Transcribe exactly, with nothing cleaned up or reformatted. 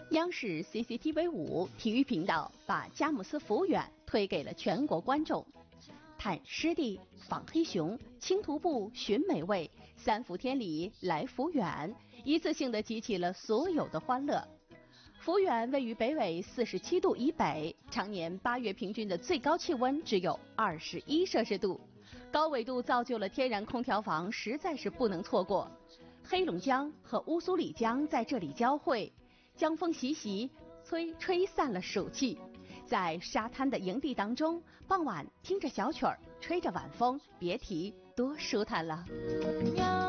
央视 C C T V 五体育频道把佳木斯福远推给了全国观众，探湿地、访黑熊、轻徒步、寻美味，三伏天里来福远，一次性的集齐了所有的欢乐。福远位于北纬四十七度以北，常年八月平均的最高气温只有二十一摄氏度，高纬度造就了天然空调房实在是不能错过。黑龙江和乌苏里江在这里交汇，江风习习，吹吹散了暑气。在沙滩的营地当中，傍晚听着小曲儿，吹着晚风，别提多舒坦了。